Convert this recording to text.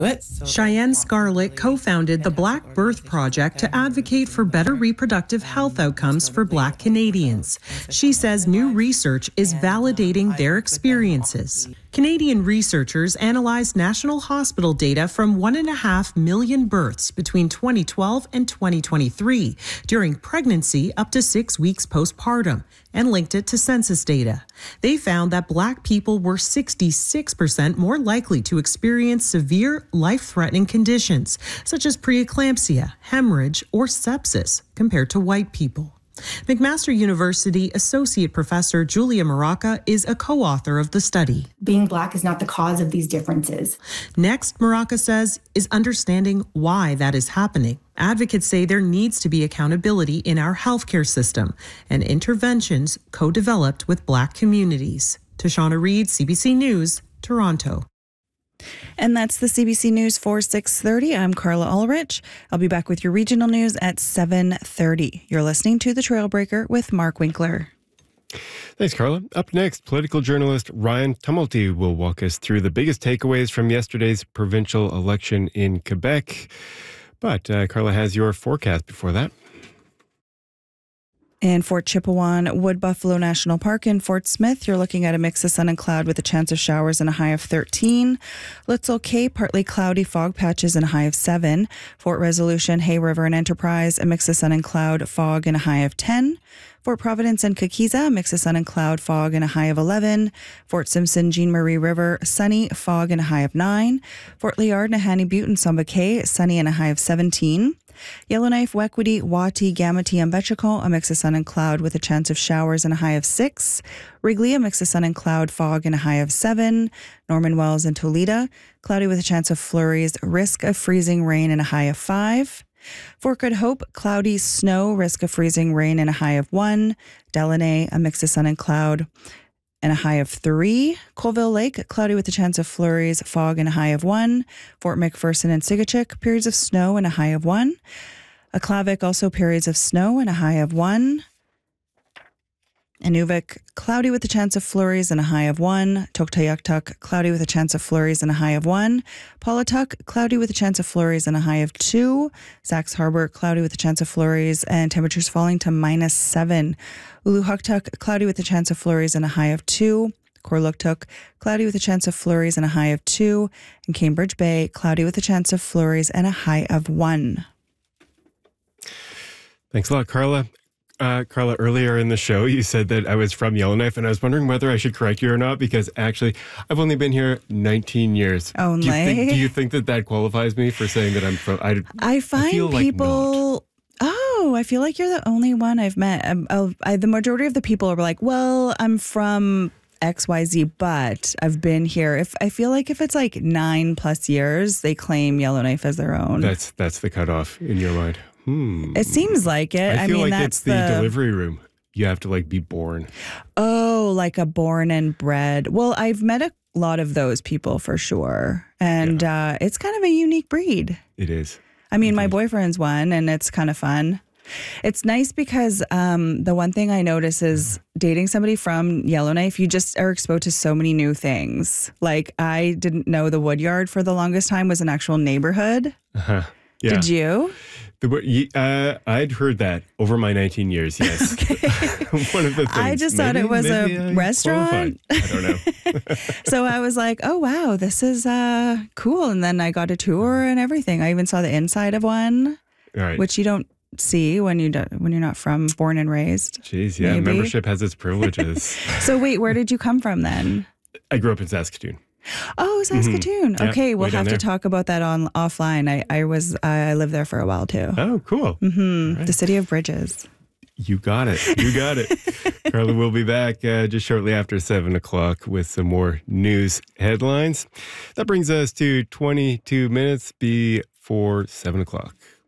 Cheyenne Scarlett co-founded the Black Birth Project to advocate for better reproductive health outcomes for Black Canadians. She says new research is validating their experiences. Canadian researchers analyzed national hospital data from 1.5 million births between 2012 and 2023 during pregnancy up to 6 weeks postpartum and linked it to census data. They found that Black people were 66% more likely to experience severe life-threatening conditions such as preeclampsia, hemorrhage, or sepsis compared to white people. McMaster University Associate Professor Julia Maraca is a co-author of the study. Being Black is not the cause of these differences. Next, Maraca says, is understanding why that is happening. Advocates say there needs to be accountability in our healthcare system and interventions co-developed with Black communities. Tashana Reid, CBC News, Toronto. And that's the CBC News for 6:30. I'm Carla Ulrich. I'll be back with your regional news at 7:30. You're listening to The Trailbreaker with Mark Winkler. Thanks, Carla. Up next, political journalist Ryan Tumulty will walk us through the biggest takeaways from yesterday's provincial election in Quebec. But Carla has your forecast before that. In Fort Chipewyan, Wood Buffalo National Park, and Fort Smith, you're looking at a mix of sun and cloud with a chance of showers and a high of 13. Litzel Cay, partly cloudy, fog patches and a high of 7. Fort Resolution, Hay River and Enterprise, a mix of sun and cloud, fog and a high of 10. Fort Providence and Kakiza, a mix of sun and cloud, fog and a high of 11. Fort Simpson, Jean Marie River, sunny, fog and a high of 9. Fort Liard, Nahanni Butte and Somba Cay, sunny and a high of 17. Yellowknife, Wequity, Wati, Gamity, and Betchicol, a mix of sun and cloud with a chance of showers and a high of 6. Wrigley, a mix of sun and cloud, fog and a high of 7. Norman Wells and Toledo, cloudy with a chance of flurries, risk of freezing rain and a high of 5. Fort Good Hope, cloudy, snow, risk of freezing rain and a high of 1. Delaney, a mix of sun and cloud and a high of 3. Colville Lake, cloudy with a chance of flurries, fog and a high of 1. Fort McPherson and Sigachik, periods of snow and a high of 1. Aklavik, also periods of snow and a high of 1. Inuvik, cloudy with a chance of flurries and a high of 1. Tuktoyaktuk, cloudy with a chance of flurries and a high of 1. Paulatuk, cloudy with a chance of flurries and a high of 2. Sax Harbor, cloudy with a chance of flurries and temperatures falling to -7. Uluhuktuk, cloudy with a chance of flurries and a high of 2. Korluktuk, cloudy with a chance of flurries and a high of 2. And Cambridge Bay, cloudy with a chance of flurries and a high of 1. Thanks a lot, Carla. Carla, earlier in the show, you said that I was from Yellowknife, and I was wondering whether I should correct you or not, because actually, I've only been here 19 years. Only? Do you think that qualifies me for saying that I'm from... I find people... I feel like you're the only one I've met. The majority of the people are like, well, I'm from XYZ, but I've been here. I feel like if it's like 9+ years, they claim Yellowknife as their own. That's the cutoff in your mind. It seems like it. I feel like that's it's the delivery room. You have to like be born. Oh, like a born and bred. Well, I've met a lot of those people for sure. And it's kind of a unique breed. It is. I mean, my boyfriend's one, and it's kind of fun. It's nice because the one thing I notice is dating somebody from Yellowknife, you just are exposed to so many new things. Like, I didn't know the Woodyard for the longest time was an actual neighborhood. Yeah. Did you? I'd heard that over my 19 years, yes. Okay. One of the things. I just thought it was a restaurant. I don't know. So I was like, oh, wow, this is cool. And then I got a tour and everything. I even saw the inside of one, right, which you don't see when you're not born and raised. Jeez, yeah, maybe. Membership has its privileges. So wait, where did you come from then? I grew up in Saskatoon. Oh, Saskatoon. Mm-hmm. Okay, yeah, we'll have to talk about that offline. I lived there for a while too. Oh, cool. Mm-hmm. Right. The city of bridges. You got it. Carla will be back just shortly after 7 o'clock with some more news headlines. That brings us to 22 minutes before 7 o'clock.